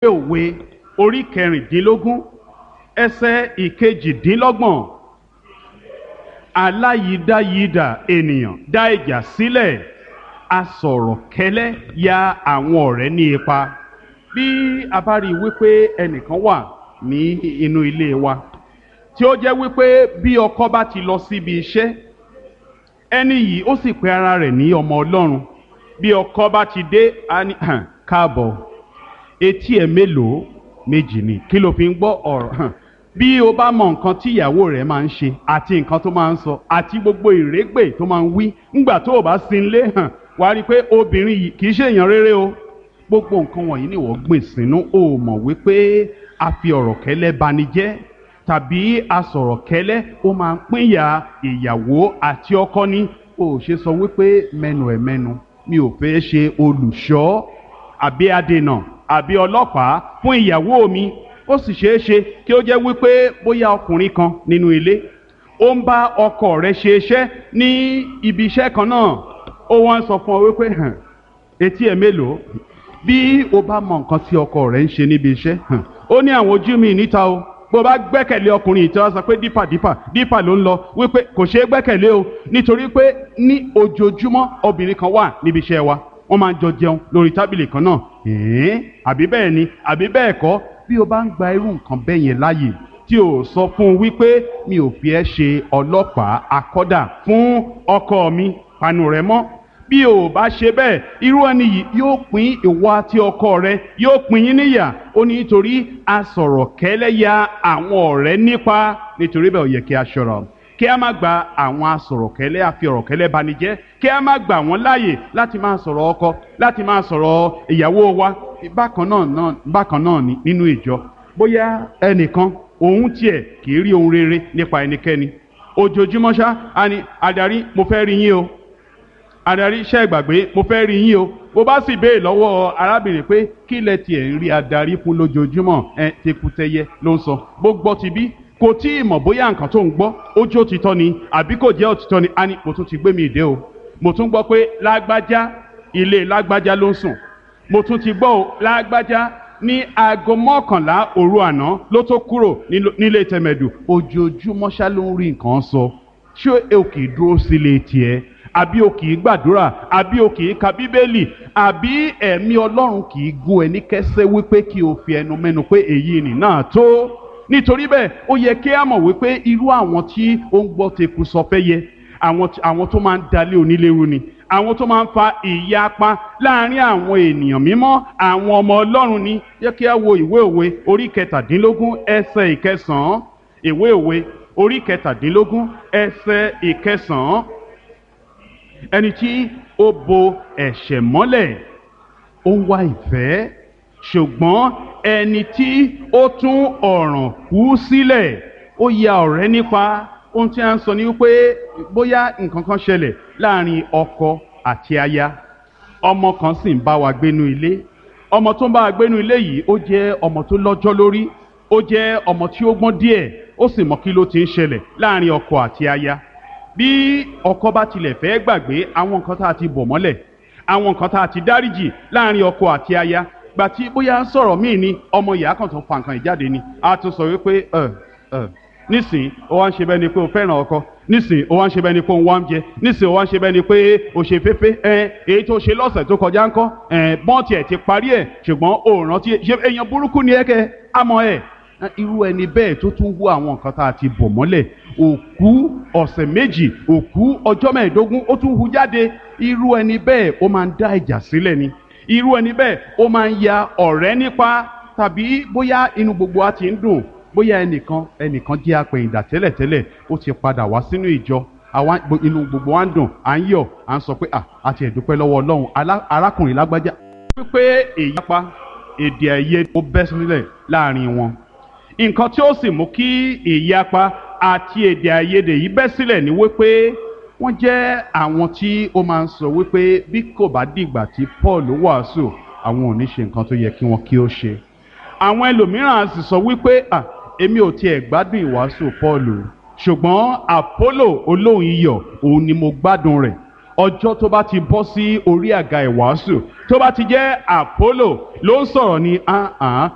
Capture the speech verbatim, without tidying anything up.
òwe orí kẹrìndínlógún ẹsẹ̀ ìkejìdínlọ́gbọ̀n aláyídáyídà ènìyàn dá ìjà sílẹ̀ asọ̀rọ̀ kẹ́lẹ́ ya àwọn ọ̀rẹ́ ní ipa. Bí a bá rí i wípé ẹnìkan wà ní inú ilé wa tí ó jẹ́ wípé bí ọkọ bá ti lọ síbi iṣẹ́ ẹni yìí ó sì pe ara rẹ̀ ní ọmọ Ọlọ́run, bí ọkọ bá ti dé á ní káàbọ̀, etí ẹ̀ mélòó? Méjì ni, kí ló fi ń gbọ́ ọ̀rọ̀? Bí o bá mọ nǹkan tí ìyàwó rẹ̀ máa ń ṣe àti nǹkan tó máa ń sọ àti gbogbo ìrégbè tó máa ń wí ńgbà tó o bá sí ilé hàn wá rí i pé obìnrin yìí kì í ṣe èèyàn rere o. Gbogbo nǹkan wọ̀nyí ni wọ́n gbìn sínú, o mọ̀ wípé a fi ọ̀rọ̀ kẹ́lẹ́ bani jẹ́ tàbí a sọ̀rọ̀ kẹ́lẹ́ ó máa ń pínyà ìyàwó àti ọkọ ní. O ṣe sọ wípé mẹ́nu ẹ̀ mẹ́nu, mi ò fẹ́ ṣe olùṣọ́ àbí adènà àbí ọlọ́pàá fún ìyàwó mi. Ó sì ṣeé ṣe kí ó jẹ́ wípé bóyá ọkùnrin kan nínú ilé ó ń bá ọkọ rẹ̀ ṣe iṣẹ́ ní ibi iṣẹ́ kan náà, ó wá ń sọ fún ọ wípé hàn etí ẹ̀ mélòó? Bí o bá mọ nǹkan tí ọkọ rẹ̀ ń ṣe níbi iṣẹ́ hàn ó ní àwọn ojú mi níta o. Bó bá gbẹ́kẹ̀lé ọkùnrin tí wọ́n sọ pé dípà dípà dípà ló ń lọ wípé kò ṣeé gbẹ́kẹ̀lé o, nítorí pé ní ojoojúmọ́ obìnrin kan wà níbi iṣẹ́ wa wọ́n máa ń jọ jẹun lórí tábìlì kan náà. ẹ̀ẹ́n àbí bẹ́ẹ̀ ni àbí bẹ́ẹ̀ kọ́? Bí o bá ń gba irú nǹkan bẹ́ẹ̀ yẹn láàyè tí o sọ fún un wípé mi ò fi ẹ́ ṣe ọlọ́pàá akọ́dà fún ọkọ mi, panu rẹ mọ́. Bí o bá ṣe bẹ́ẹ̀, irú ẹni yìí yóò pín ìwọ àti ọkọ rẹ yóò pín yín níyà. Ó ní nítorí a sọ̀rọ̀ kẹ́lẹ́ ya àwọn ọ̀rẹ́ nípa. Nítorí bẹ́ẹ̀ ó yẹ kí a ṣọ́ra, kí a má gba àwọn asọ̀rọ̀kẹ́lẹ́ àfi ọ̀rọ̀kẹ́lẹ́ banijẹ́, kí a má gbà wọ́n láàyè láti máa sọ̀rọ̀ ọkọ, láti máa sọ̀rọ̀ ìyàwó wa. Bákan náà náà bákan náà ni nínú ìjọ, bóyá ẹnìkan òun tiẹ̀ kì í rí ohun rere nípa ẹnikẹ́ni, ojoojúmọ́ ṣá á ní adarí mo fẹ́ rí yín o, adarí iṣẹ́ ìgbàgbé mo fẹ́ rí yín o. Bó bá sì béè lọ́wọ́ arábìnrin pé kí lẹ tiẹ̀ ń rí adarí fún lójoojúmọ́, ẹ tekutẹyẹ ló ń sọ. Bó gbọ́ ti bí kò tí ì mọ̀ bóyá nǹkan tó ń gbọ́ ó jẹ́ òtítọ́ ni àbí kò jẹ́ òtítọ́ ni. A ní mo tún ti gbé mi ìdè o, mo tún gbọ́ pé lágbájá ilé lágbájá ló ń sùn, mo tún ti gbọ́ o lágbájá ní aago mọ́kànlá òru àná ló tó kúrò nílé tẹ̀mẹ̀dù. Ojoojúmọ́ ṣá ló ń rí nǹkan sọ. Ṣé o kì í dúró sílé tiẹ̀? Àbí o kì í gbàdúrà? Àbí o kì í ka bíbélì? Àbí ẹ̀mí Ọlọ́run kì í gún ẹ ní kẹ́sẹ́ wípé kí o fi ẹnu mẹ́nu pé èyí nì náà tó? Nítorí bẹ́ẹ̀ ó yẹ kí a mọ̀ wípé irú àwọn tí ó ń gbọ́ teku sọ fẹ́ yẹ àwọn àwọn tó máa ń dalé onílérú ni, àwọn tó máa ń fa ìyapa láàrin àwọn ènìyàn mímọ́, àwọn ọmọ Ọlọ́run ni. Yẹ kí a wo ìwé òwe orí kẹtàdínlógún ẹsẹ̀ ìkẹsàn-án. Ìwé òwe orí kẹtàdínlógún ẹsẹ̀ ìkẹsàn-án. Ẹni tí ó bo ẹ̀ṣẹ̀ mọ́lẹ̀ ó ń wá ìfẹ́, ṣùgbọ́n ẹni tí ó tún ọ̀ràn kú sílẹ̀ ó ya ọ̀rẹ́ nípa. Ohun tí a ń sọ ni wípé bóyá nǹkan kan ṣẹlẹ̀ láàrin ọkọ àti aya, ọmọ kan sì ń bá wa gbénú ilé. Ọmọ tó ń bá wa gbénú ilé yìí ó jẹ́ ọmọ tó lọ́jọ́ lórí, ó jẹ́ ọmọ tí ó gbọ́n díẹ̀, ó sì mọ kí ló ti ń ṣẹlẹ̀ láàrin ọkọ àti aya. Bí ọkọ bá tilẹ̀ fẹ́ gbàgbé àwọn nǹkan tá a ti bò mọ́lẹ̀, àwọn nǹkan tá a ti dáríjì láàrin ọkọ àti aya, gbà tí bóyá sọ̀rọ̀ míì ni ọmọ ìyá kan tó fa nǹkan ìjáde ni a tún sọ wípé ẹ ẹ nísìn ó wá ń ṣe bẹ́ẹ̀ ni pé o fẹ́ràn ọkọ, nísìn ó wá ń ṣe bẹ́ẹ̀ ni pé o ń wá ń jẹ, nísìn ó wá ń ṣe bẹ́ẹ̀ ni pé o ṣe féfé. ẹ èyí tó ṣe lọ́sẹ̀ tó kọjá ńkọ́? ẹ bọ́n tiẹ̀ ti parí ẹ̀ ṣùgbọ́n o rántí ṣe èèyàn burúkú ni ẹ kẹ́ àmọ́ ẹ̀. Irú ẹni bẹ́ẹ̀ tó tún wú àwọn nǹkan tá a ti bò mọ́lẹ̀, òkú ọ̀sẹ̀ méjì, òkú ọjọ́ mẹ́ẹ̀ẹ́dógún ó tún hu jáde. Irú ẹni bẹ́ẹ̀ ó máa ń dá ìjà sílẹ̀ ni. Irú ẹni bẹ́ẹ̀ ó máa ń ya ọ̀rẹ́ nípa. Tàbí bóyá inú gbogbo wa ti ń dùn, bóyá ẹnìkan ẹnìkan jẹ́ apẹ̀yìndà tẹ́lẹ̀tẹ́lẹ̀ ó ti padà wá sínú ìjọ, àwa inú gbogbo wa ń dùn, à ń yọ̀, à ń sọ pé à àti ẹ̀dúpẹ́ lọ́wọ́ Ọlọ́run arákùnrin lágbájá. Wípé èyí pa èdè àìyedè ó bẹ́ sílẹ̀ láàrin wọn. Nǹkan tí ó sì mú kí ìyapa àti èdè àìyedè yìí bẹ́ sílẹ̀ ni wípé wọ́n jẹ́ àwọn tí ó máa ń sọ wípé bí kò bá dìgbà tí Paul wàásù àwọn ò ní ṣe nǹkan tó yẹ kí wọ́n kí ó ṣe. Àwọn ẹlòmíràn sì sọ wípé à èmi ò tiẹ̀ gbádùn ìwàásù Paul, ṣùgbọ́n Apollo olóhùn iyọ̀ òun ni mo gbádùn rẹ̀. Ọjọ́ tó bá ti bọ́ sí orí àga ìwàásù tó bá ti jẹ́ Apollo ló ń sọ̀rọ̀ ni